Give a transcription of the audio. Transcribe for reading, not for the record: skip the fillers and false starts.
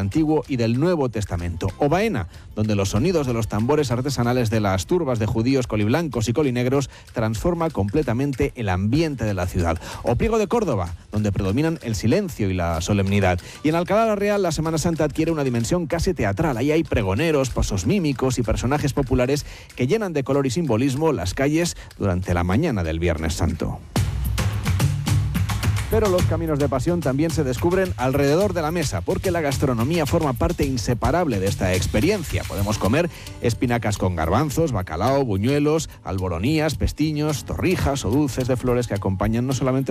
Antiguo y del Nuevo Testamento. O Baena, donde los sonidos de los tambores artesanales de las turbas de judíos coliblancos y colinegros transforma completamente el ambiente de la ciudad. O Priego de Córdoba, donde predominan el silencio y la solemnidad. Y en Alcalá la Real la Semana Santa adquiere una dimensión casi teatral. Ahí hay pregoneros, pasos mímicos y personajes populares que llenan de color y simbolismo las calles durante la mañana del Viernes Santo. Pero los caminos de pasión también se descubren alrededor de la mesa, porque la gastronomía forma parte inseparable de esta experiencia. Podemos comer espinacas con garbanzos, bacalao, buñuelos, alboronías, pestiños, torrijas o dulces de flores que acompañan no solamente